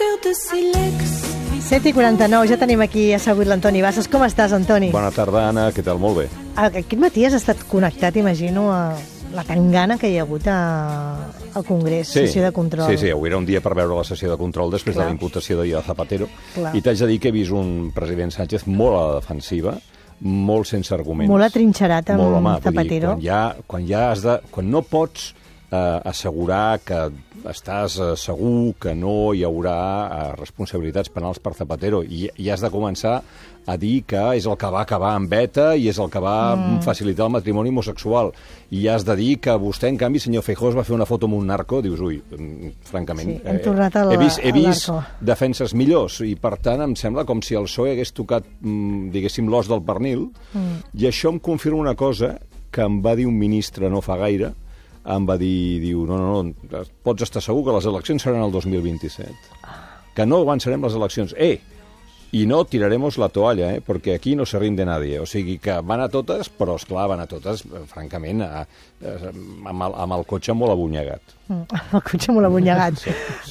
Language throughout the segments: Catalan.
7:49, ja tenim aquí assegut l'Antoni Bassas. Com estàs, Antoni? Bona tarda, Anna, què tal? Molt bé. Aquest matí has estat connectat, imagino, a la tangana que hi ha hagut al Congrés, sessió de control. Sí, avui era un dia per veure la sessió de control després de la imputació d'ahir de Zapatero. Clar. I t'haig de dir que he vist un president Sánchez molt a la defensiva, molt sense arguments. Molt atrinxerat amb molt, home, Zapatero. Quan no pots assegurar que estàs segur que no hi haurà responsabilitats penals per Zapatero i has de començar a dir que és el que va acabar amb ETA i és el que va facilitar el matrimoni homosexual. I has de dir que vostè, en canvi, senyor Feijóo, es va fer una foto amb un narco. Dius, ui, francament... Sí, hem tornat al he vist narco. defenses millors i, per tant, em sembla com si el PSOE hagués tocat, diguéssim, l'os del pernil. I això em confirma una cosa que em va dir un ministre no fa gaire. Em va dir, diu, no, pots estar segur que les eleccions seran el 2027. Que no avançarem les eleccions. I no tiraremos la toalla, perquè aquí no se rinde nadie. O sigui que van a totes, però, esclar, van a totes, francament, amb el cotxe molt abunyegat. El cotxe molt abunyegat.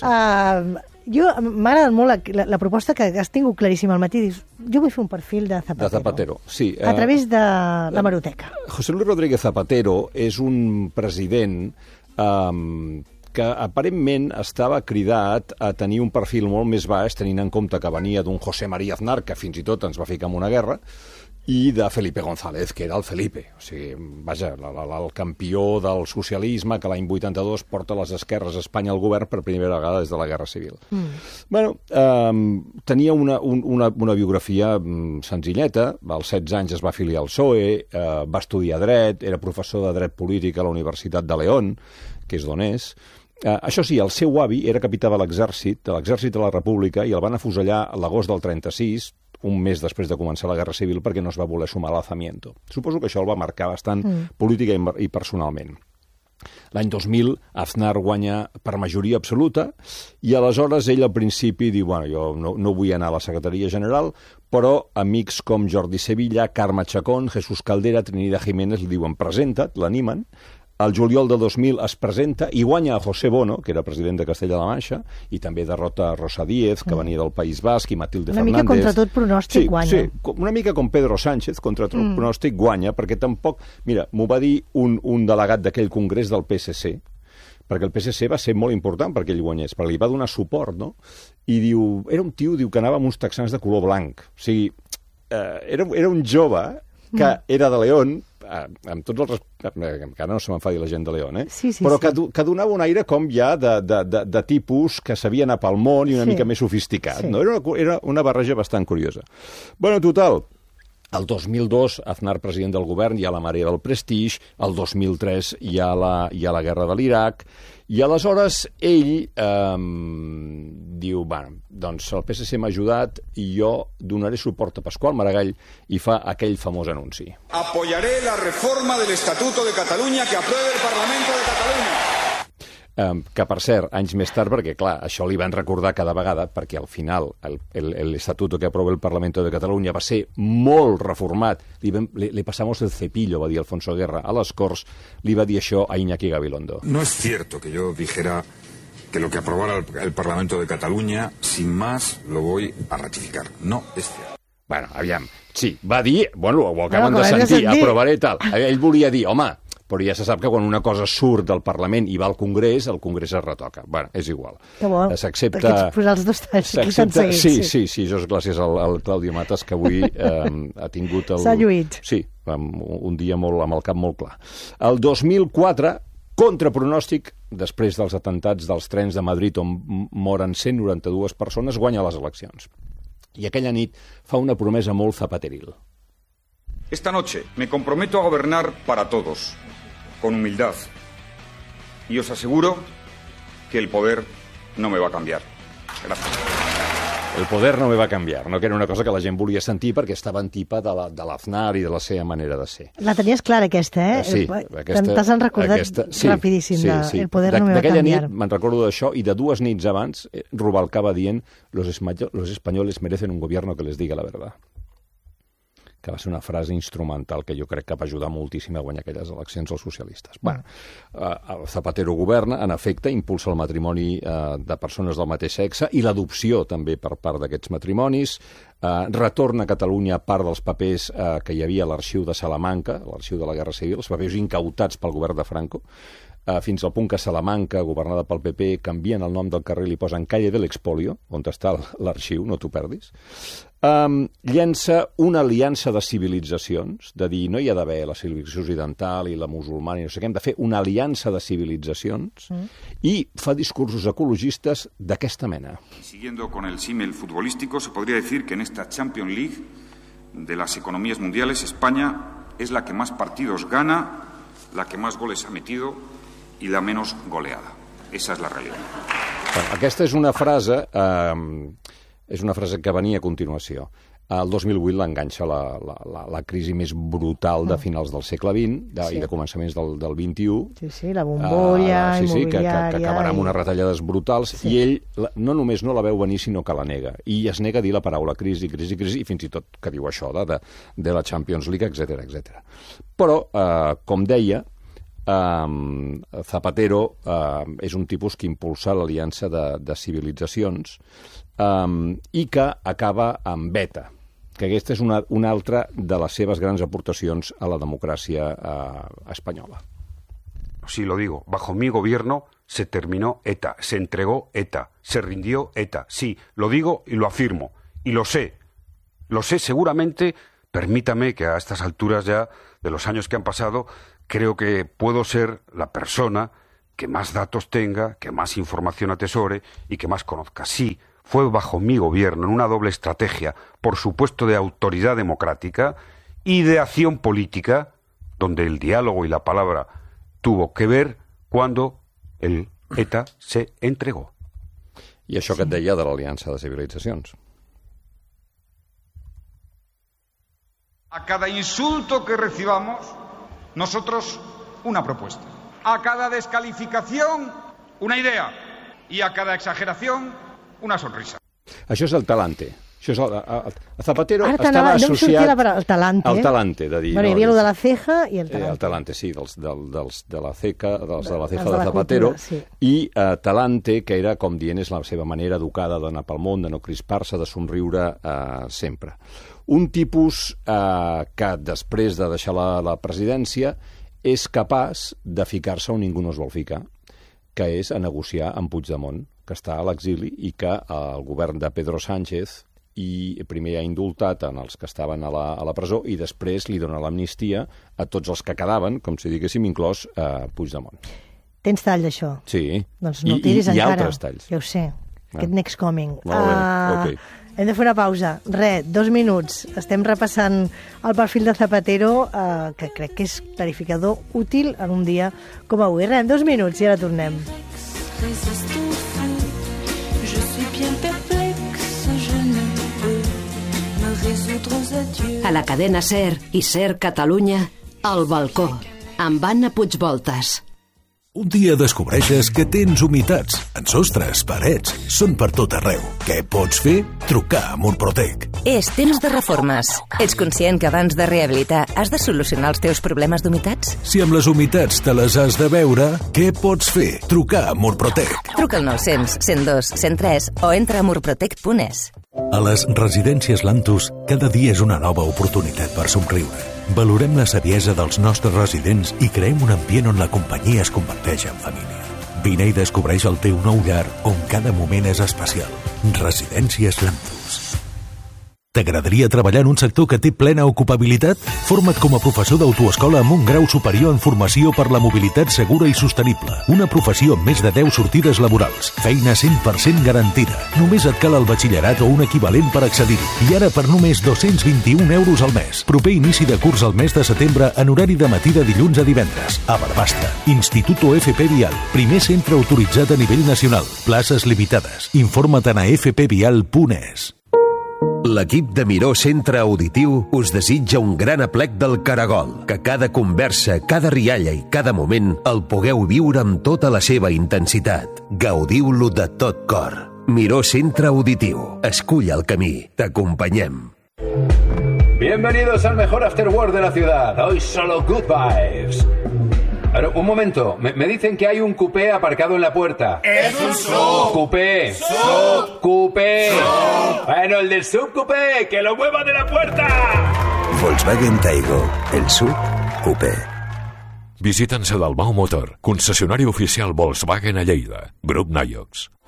M'ha agradat molt la proposta que has tingut claríssima al matí. Dius, jo vull fer un perfil de Zapatero. De Zapatero, sí. A través de l'hemeroteca. José Luis Rodríguez Zapatero és un president que aparentment estava cridat a tenir un perfil molt més baix, tenint en compte que venia d'un José María Aznar, que fins i tot ens va ficar en una guerra, i de Felipe González, que era el Felipe. O sigui, vaja, el campió del socialisme que l'any 82 porta les esquerres a Espanya al govern per primera vegada des de la Guerra Civil. Bueno, tenia una biografia senzilleta. Als 16 anys es va afiliar al PSOE, va estudiar dret, era professor de dret polític a la Universitat de León, que és d'on és. Això sí, el seu avi era capità de l'exèrcit de la República, i el van afusellar a l'agost del 36, un mes després de començar la Guerra Civil, perquè no es va voler sumar a l'alzamiento. Suposo que això el va marcar bastant política i personalment. L'any 2000, Aznar guanya per majoria absoluta, i aleshores ell al principi diu, bueno, jo no vull anar a la secretaria general, però amics com Jordi Sevilla, Carme Chacón, Jesús Caldera, Trinidad Jiménez li diuen presenta't, l'animen. Al juliol de 2000 es presenta i guanya a José Bono, que era president de Castella-La Manxa, i també derrota a Rosa Díez, que venia del País Basc, i Matilde Fernández. Una mica contra tot pronòstic guanya. Sí, una mica com Pedro Sánchez, contra tot pronòstic guanya, perquè tampoc... Mira, m'ho va dir un delegat d'aquell congrés del PSC, perquè el PSC va ser molt important perquè ell guanyés, perquè li va donar suport, no? I diu, era un tio que anava amb uns texans de color blanc. O sigui, era un jove que era de León, amb tots els que ara no se m'enfadi la gent de León, però que donava un aire com ja de tipus que sabia anar pel món i una mica més sofisticat. No? Era una barreja bastant curiosa. Bueno, total, el 2002, Aznar president del govern, hi ha la marea del prestigi, el 2003 hi ha la guerra de l'Iraq, i aleshores ell diu, bueno, doncs el PSC m'ha ajudat i jo donaré suport a Pasqual Maragall, i fa aquell famós anunci. Apoyaré la reforma del Estatuto de Catalunya que apruebe el Parlamento de Catalunya. Que, per cert, anys més tard, perquè, clar, això li van recordar cada vegada, perquè al final l'Estatuto que aprova el Parlamento de Catalunya va ser molt reformat. Le pasamos el cepillo, va dir Alfonso Guerra, a les Corts, li va dir això a Iñaki Gabilondo. No es cierto que yo dijera que lo que aprobara el Parlamento de Cataluña, sin más, lo voy a ratificar. No es cierto. Bueno, aviam, sí, va dir, bueno, ho acaben de sentir, aprovaré tal. Ell volia dir, home, però ja se sap que quan una cosa surt del Parlament i va al Congrés, el Congrés es retoca. Bueno, és igual. Que bo, perquè ets posar els dos talls que s'han seguit. Sí, això és gràcies al Claudio Matas, que avui ha tingut... S'ha lluït. Sí, un dia amb el cap molt clar. El 2004, contra pronòstic, després dels atentats dels trens de Madrid, on moren 192 persones, guanya les eleccions. I aquella nit fa una promesa molt zapateril. Esta noche me comprometo a gobernar para todos, con humildad, y os aseguro que el poder no me va a cambiar. Gracias. El poder no me va canviar, no? Que era una cosa que la gent volia sentir perquè estava en tipa de l'Aznar i de la seva manera de ser. La tenies clara, aquesta, Sí. T'has recordat rapidíssim. El poder no me va canviar. D'aquella nit, me'n recordo d'això, i de 2 nits abans, Rubalcaba dient los españoles merecen un gobierno que les diga la verdad. que va ser una frase instrumental que jo crec que va ajudar moltíssim a guanyar aquelles eleccions als socialistes. Bueno, Zapatero governa, en efecte, impulsa el matrimoni de persones del mateix sexe i l'adopció també per part d'aquests matrimonis, retorna a Catalunya part dels papers que hi havia a l'arxiu de Salamanca, l'arxiu de la Guerra Civil, els papers incautats pel govern de Franco, fins al punt que Salamanca, governada pel PP, canvien el nom del carrer i li posen Calle del Expolio, on està l'arxiu, no t'ho perdis. Llença una aliança de civilitzacions, de dir no hi ha d'haver la civilització occidental i la musulmana i no sé què, hem de fer una aliança de civilitzacions i fa discursos ecologistes d'aquesta mena. Siguiendo con el símil futbolístico, se podría decir que en esta Champions League de las economías mundiales, España es la que más partidos gana, la que más goles ha metido y la menos goleada. Esa es la realidad. Bueno, aquesta és una frase que venia a continuació. El 2008 l'enganxa la crisi més brutal de finals del segle XX i de començaments del XXI. Sí, la bombolla immobiliària. Que acabarà amb unes retallades brutals i ell no només no la veu venir, sinó que la nega. I es nega a dir la paraula crisi, i fins i tot que diu això de la Champions League, etc. Però, com deia, Zapatero és un tipus que impulsa l'aliança de civilitzacions i que acaba amb ETA, que aquesta és una altra de les seves grans aportacions a la democràcia espanyola. Sí, lo digo, bajo mi gobierno se terminó ETA, se entregó ETA, se rindió ETA. Sí, lo digo y lo afirmo, y lo sé seguramente, permítame que a estas alturas ya de los años que han pasado, creo que puedo ser la persona que más datos tenga, que más información atesore y que más conozca. Sí, fue bajo mi gobierno, en una doble estrategia, por supuesto de autoridad democrática y de acción política, donde el diálogo y la palabra tuvo que ver cuando el ETA se entregó. I això que et deia de l'Aliança de Civilitzacions. A cada insulto que recibamos, nosotros una propuesta. A cada descalificación, una idea. Y a cada exageración, una sonrisa. Això és el talante. Això és Zapatero estava associat al talante. Al talante, de dir... Bueno, hi havia el de la ceja i el talante. El talante, sí, dels de la ceja de Zapatero. Sí. I talante, que era, com dient, és la seva manera educada d'anar pel món, de no crispar-se, de somriure sempre. Un tipus que, després de deixar la presidència, és capaç de ficar-se on ningú no es vol ficar, que és a negociar amb Puigdemont, que està a l'exili i que el govern de Pedro Sánchez primer ha indultat en els que estaven a la presó i després li dona l'amnistia a tots els que quedaven, com si diguéssim, inclòs Puigdemont. Tens tall d'això? Sí. Doncs no tiris encara. I altres talls. Ja ho sé. Aquest next coming. Molt bé, ok. Hem de fer una pausa. 2 minuts. Estem repassant el perfil de Zapatero, que crec que és clarificador útil en un dia com avui. En 2 minuts i ara tornem. A la cadena SER i SER Catalunya, El balcó, amb Anna Puigvoltas. Un dia descobreixes que tens humitats en sostres, parets, són per tot arreu. Què pots fer? Trucar a Murprotec. És temps de reformes. Ets conscient que abans de rehabilitar has de solucionar els teus problemes d'humitats? Si amb les humitats te les has de veure, què pots fer? Trucar a Murprotec. Truca al 900 102 103 o entra a murprotec.es. A les residències Lantus, cada dia és una nova oportunitat per somriure. Valorem la saviesa dels nostres residents i creem un ambient on la companyia es converteix en família. Vine i descobreix el teu nou llar on cada moment és especial. Residències Lantus. T'agradaria treballar en un sector que té plena ocupabilitat? Forma't com a professor d'autoescola amb un grau superior en formació per la mobilitat segura i sostenible. Una professió amb més de 10 sortides laborals. Feina 100% garantida. Només et cal el batxillerat o un equivalent per accedir-hi. I ara per només 221 euros al mes. Proper inici de curs al mes de setembre en horari de matí de dilluns a divendres. A Barbastre. Instituto FP Vial. Primer centre autoritzat a nivell nacional. Places limitades. Informa't a fpvial.es. L'equip de Miró Centre Auditiu us desitja un gran aplec del Caragol, que cada conversa, cada rialla i cada moment el pugueu viure amb tota la seva intensitat. Gaudiu-lo de tot cor. Miró Centre Auditiu. Escull el camí. T'acompanyem. Bienvenidos al mejor afterwork de la ciudad. Hoy solo good vibes. Pero, un momento, me dicen que hay un coupé aparcado en la puerta. ¡Es un sub! ¡Coupé! ¡Sub! ¡Coupé! ¡Sub! Bueno, el del subcoupé, ¡que lo mueva de la puerta! Volkswagen Taigo, el sub coupé. Visita'ns a Dalmau Motor, concessionari oficial Volkswagen a Lleida. Grup Naiox.